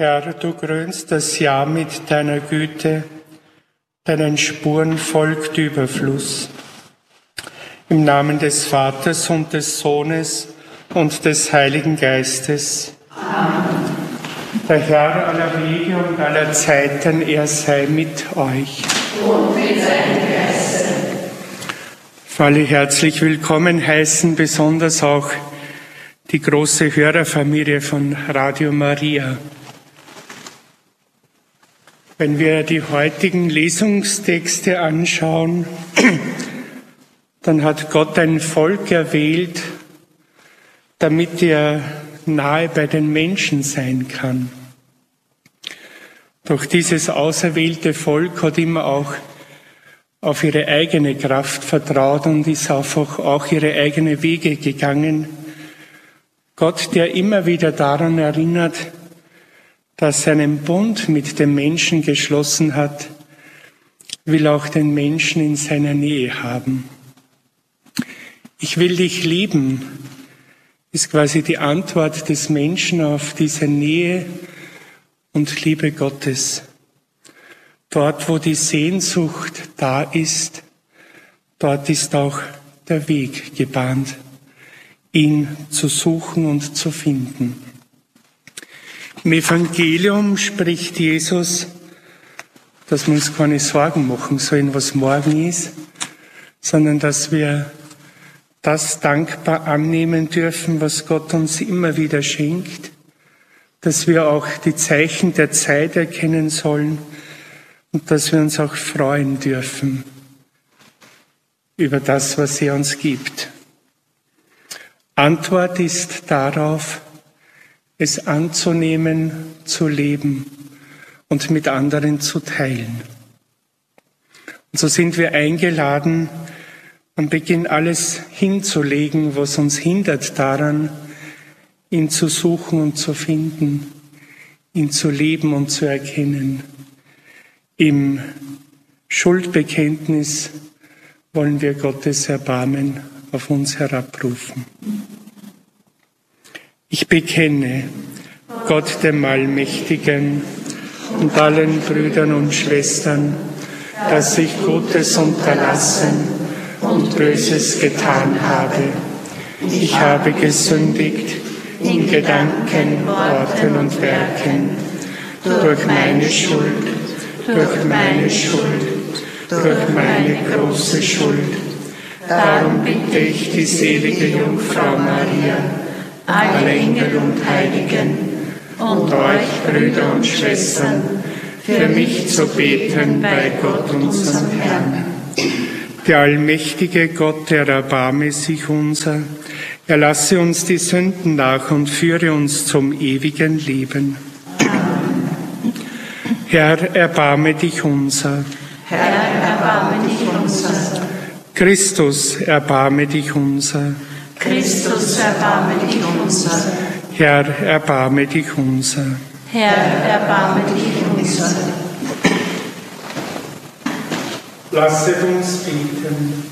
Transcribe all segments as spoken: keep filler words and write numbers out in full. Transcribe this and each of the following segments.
Herr, du krönst das Jahr mit deiner Güte, deinen Spuren folgt Überfluss. Im Namen des Vaters und des Sohnes und des Heiligen Geistes. Amen. Der Herr aller Wege und aller Zeiten, er sei mit euch. Und mit seinem Geiste. Alle herzlich willkommen heißen, besonders auch die große Hörerfamilie von Radio Maria. Wenn wir die heutigen Lesungstexte anschauen, dann hat Gott ein Volk erwählt, damit er nahe bei den Menschen sein kann. Doch dieses auserwählte Volk hat immer auch auf ihre eigene Kraft vertraut und ist einfach auch ihre eigenen Wege gegangen. Gott, der immer wieder daran erinnert, dass er einen Bund mit dem Menschen geschlossen hat, will auch den Menschen in seiner Nähe haben. Ich will dich lieben, ist quasi die Antwort des Menschen auf diese Nähe und Liebe Gottes. Dort, wo die Sehnsucht da ist, dort ist auch der Weg gebahnt, ihn zu suchen und zu finden. Im Evangelium spricht Jesus, dass wir uns keine Sorgen machen sollen, was morgen ist, sondern dass wir das dankbar annehmen dürfen, was Gott uns immer wieder schenkt, dass wir auch die Zeichen der Zeit erkennen sollen und dass wir uns auch freuen dürfen über das, was er uns gibt. Antwort ist darauf, es anzunehmen, zu leben und mit anderen zu teilen. Und so sind wir eingeladen, am Beginn alles hinzulegen, was uns hindert daran, ihn zu suchen und zu finden, ihn zu leben und zu erkennen. Im Schuldbekenntnis wollen wir Gottes Erbarmen auf uns herabrufen. Ich bekenne Gott dem Allmächtigen und allen Brüdern und Schwestern, dass ich Gutes unterlassen und Böses getan habe. Ich habe gesündigt in Gedanken, Worten und Werken, durch meine Schuld, durch meine Schuld, durch meine große Schuld. Darum bitte ich die selige Jungfrau Maria, alle Engel und Heiligen und euch, Brüder und Schwestern, für mich zu beten bei Gott, unserem Herrn. Der allmächtige Gott, der erbarme sich unser, er lasse uns die Sünden nach und führe uns zum ewigen Leben. Amen. Herr, erbarme dich unser. Herr, erbarme dich unser. Christus, erbarme dich unser. Christus, erbarme dich unser. Herr, erbarme dich unser. Herr, erbarme dich unser. Lasset uns beten.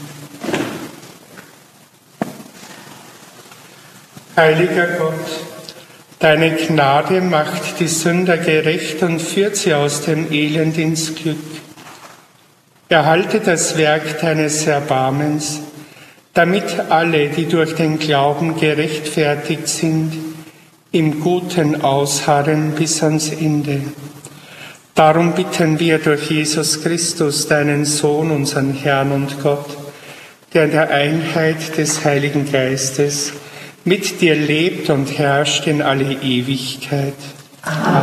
Heiliger Gott, deine Gnade macht die Sünder gerecht und führt sie aus dem Elend ins Glück. Erhalte das Werk deines Erbarmens, damit alle, die durch den Glauben gerechtfertigt sind, im Guten ausharren bis ans Ende. Darum bitten wir durch Jesus Christus, deinen Sohn, unseren Herrn und Gott, der in der Einheit des Heiligen Geistes mit dir lebt und herrscht in alle Ewigkeit. Amen.